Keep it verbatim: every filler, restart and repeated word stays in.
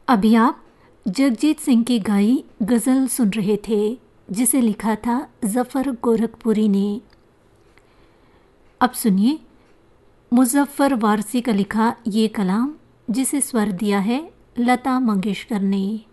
अभी आप जगजीत सिंह की गाई गज़ल सुन रहे थे, जिसे लिखा था ज़फ़र गोरखपुरी ने। अब सुनिए मुज़फ़्फ़र वारसी का लिखा ये कलाम, जिसे स्वर दिया है लता मंगेशकर ने।